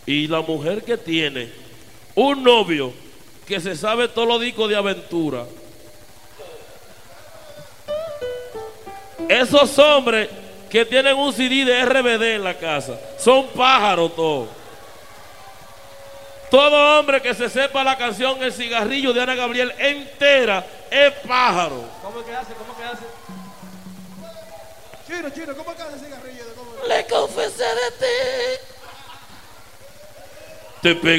Y la mujer que tiene un novio que se sabe todos los discos de aventura. Esos hombres que tienen un CD de RBD en la casa son pájaros todos. Todo hombre que se sepa la canción El cigarrillo de Ana Gabriel entera es pájaro. ¿Cómo que hace? ¿Cómo que hace? Chino, ¿cómo que hace el cigarrillo? Le confesé de ti. Te pego.